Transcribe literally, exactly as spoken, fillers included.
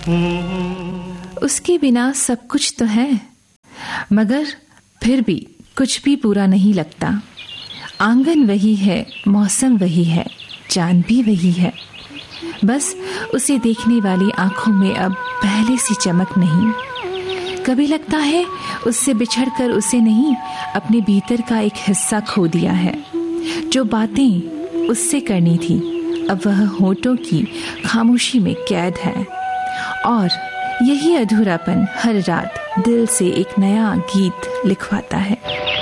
उसके बिना सब कुछ तो है, मगर फिर भी कुछ भी पूरा नहीं लगता। आंगन वही है, मौसम वही है, चांद भी वही है, बस उसे देखने वाली आंखों में अब पहले सी चमक नहीं। कभी लगता है उससे बिछड़कर उसे नहीं, अपने भीतर का एक हिस्सा खो दिया है। जो बातें उससे करनी थी अब वह होठों की खामोशी में कैद है, और यही अधूरापन हर रात दिल से एक नया गीत लिखवाता है।